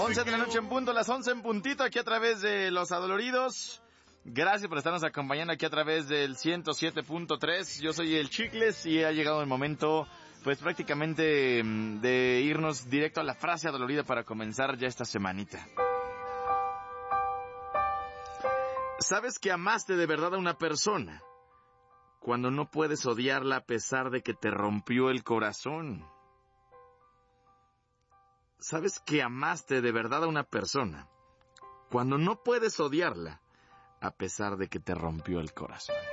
11 de la noche en punto, las 11 en puntito, aquí a través de Los Adoloridos. Gracias por estarnos acompañando aquí a través del 107.3. Yo soy el Chicles y ha llegado el momento, pues prácticamente de irnos directo a la frase adolorida para comenzar ya esta semanita. ¿Sabes que amaste de verdad a una persona cuando no puedes odiarla a pesar de que te rompió el corazón? ¿Sabes que amaste de verdad a una persona cuando no puedes odiarla a pesar de que te rompió el corazón?